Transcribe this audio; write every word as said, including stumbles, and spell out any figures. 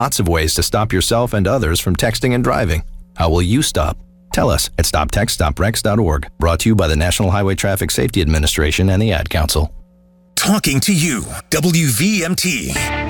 Lots of ways to stop yourself and others from texting and driving. How will you stop? Tell us at stop text stop wrecks dot org. Brought to you by the National Highway Traffic Safety Administration and the Ad Council. Talking to you, W V M T.